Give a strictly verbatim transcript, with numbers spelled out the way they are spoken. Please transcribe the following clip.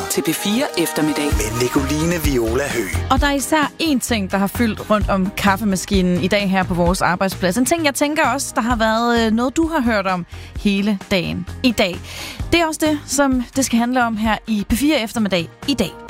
til P fire Eftermiddag. Med Nicoline Viola Høgh. Og der er især én ting, der har fyldt rundt om kaffemaskinen i dag her på vores arbejdsplads. En ting, jeg tænker også, der har været noget, du har hørt om hele dagen i dag. Det er også det, som det skal handle om her i P fire Eftermiddag i dag.